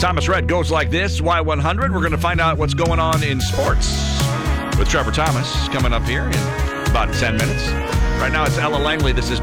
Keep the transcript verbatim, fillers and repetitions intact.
Thomas Red goes like this, Y one hundred. We're going to find out what's going on in sports with Trevor Thomas coming up here in about ten minutes. Right now, it's Ella Langley. This is